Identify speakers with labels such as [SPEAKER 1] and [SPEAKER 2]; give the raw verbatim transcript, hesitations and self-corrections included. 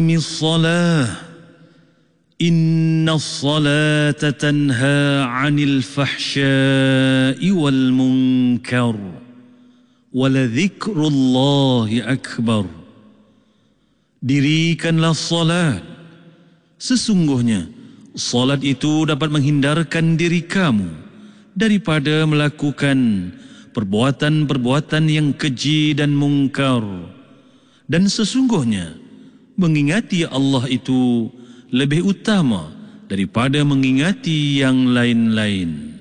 [SPEAKER 1] الصلاة إن الصلاة تنهى عن الفحشاء والمنكر ولذكر الله أكبر. Dirikanlah salat. Sesungguhnya salat itu dapat menghindarkan diri kamu daripada melakukan perbuatan-perbuatan yang keji dan mungkar. Dan sesungguhnya mengingati Allah itu lebih utama daripada mengingati yang lain-lain.